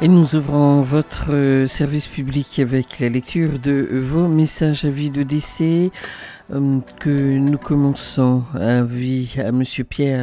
Et nous ouvrons votre service public avec la lecture de vos messages avis de décès que nous commençons. Avis à Monsieur Pierre